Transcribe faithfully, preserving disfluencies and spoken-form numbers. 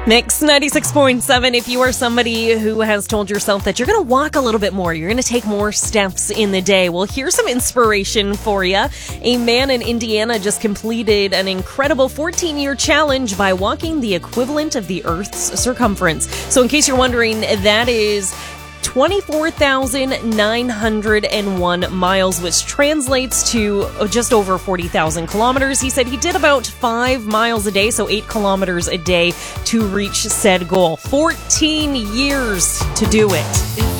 Mix ninety-six point seven. If you are somebody who has told yourself that you're going to walk a little bit more, you're going to take more steps in the day, well, here's some inspiration for you. A man in Indiana just completed an incredible fourteen-year challenge by walking the equivalent of the Earth's circumference. So in case you're wondering, that is twenty-four thousand nine hundred one miles, which translates to just over forty thousand kilometers. He said he did about five miles a day, so eight kilometers a day to reach said goal. fourteen years to do it.